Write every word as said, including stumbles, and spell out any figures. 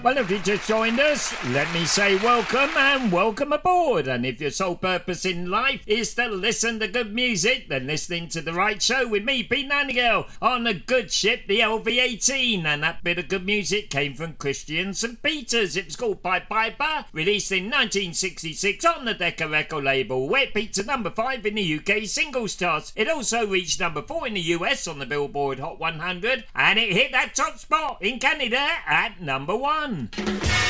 Well, if you just joined us, let me say welcome and welcome aboard. And if your sole purpose in life is to listen to good music, then listening to the right show with me, Pete Nightingale, on a good ship, the L V eighteen. And that bit of good music came from Christian Saint Peters. It was called Pied Piper, released in nineteen sixty-six on the Decca record label, where it peaked at number five in the U K singles charts. It also reached number four in the U S on the Billboard Hot one hundred, and it hit that top spot in Canada at number one.